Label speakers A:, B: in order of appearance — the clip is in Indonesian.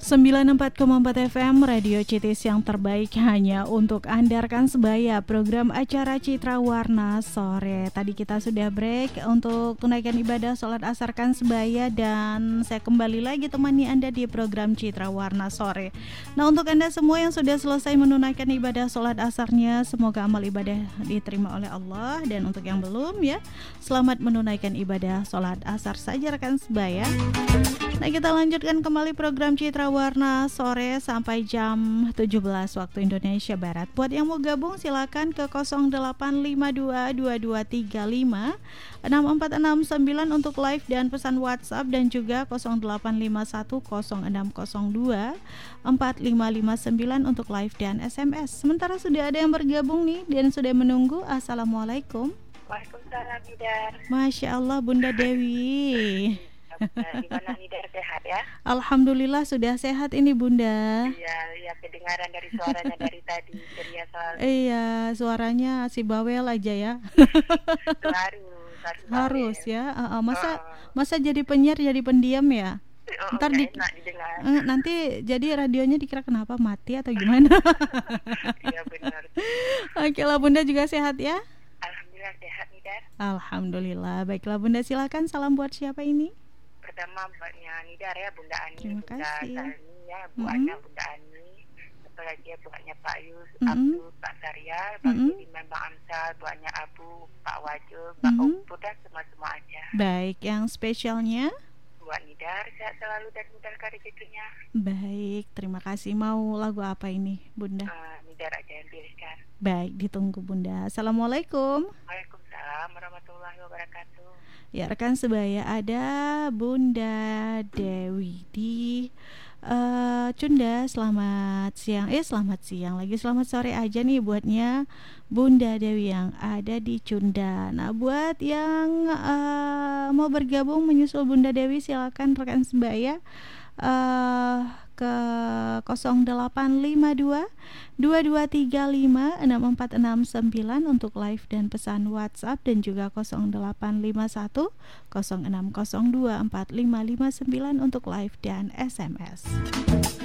A: 94,4 FM Radio Citis yang terbaik hanya untuk Anda rekan sebaya. Program acara Citra Warna Sore. Tadi kita sudah break untuk tunaikan ibadah sholat asar kan sebaya, dan saya kembali lagi temani Anda di program Citra Warna Sore. Nah, untuk Anda semua yang sudah selesai menunaikan ibadah sholat asarnya, semoga amal ibadah diterima oleh Allah. Dan untuk yang belum ya, selamat menunaikan ibadah sholat asar saja rekan sebaya. Nah, kita lanjutkan kembali program Citra Warna Sore sampai jam 17 waktu Indonesia Barat. Buat yang mau gabung silakan ke 0852-2235-6469 untuk live dan pesan WhatsApp, dan juga 0851-0662-4559 untuk live dan SMS. Sementara sudah ada yang bergabung nih dan sudah menunggu. Assalamualaikum.
B: Waalaikumsalam Nidar.
A: Masya Allah Bunda Dewi.
B: Gimana Nidar, sehat ya?
A: Alhamdulillah sudah sehat ini Bunda.
B: Iya, kedengaran dari suaranya dari tadi ceria selalu.
A: Iya, suaranya si bawel aja ya. Harus ya. Masa jadi penyiar jadi pendiam ya? Ntar nanti jadi radionya dikira kenapa mati atau gimana?
B: Iya benar.
A: Oke lah, Bunda juga sehat ya?
B: Alhamdulillah sehat Nidar.
A: Alhamdulillah. Baiklah Bunda, silakan salam buat siapa ini?
B: Pertama buatnya Nidar ya, Bunda Ani,
A: Terima kasih.
B: Bunda Salmi ya, buatnya Bunda Ani. Apalagi ya buatnya Pak Yus, Abdul, Pak Saria, Pak Iman, Bang Amsal, buatnya Abu, Pak Wajul, Pak Opur, dan semua aja.
A: Baik, yang spesialnya?
B: Buat Nidar, sehat selalu dan mudahkan rezekinya.
A: Baik, terima kasih. Mau lagu apa ini Bunda?
B: Nidar aja yang pilihkan.
A: Baik, ditunggu Bunda. Assalamualaikum.
B: Waalaikumsalam warahmatullahi wabarakatuh.
A: Ya rekan sebaya, ada Bunda Dewi di Cunda. Selamat siang. Selamat siang lagi, selamat sore aja nih buatnya Bunda Dewi yang ada di Cunda. Nah, buat yang mau bergabung menyusul Bunda Dewi, silakan rekan sebaya ke 0852-2235-6469 untuk live dan pesan WhatsApp, dan juga 0851-0602-4559 untuk live dan SMS.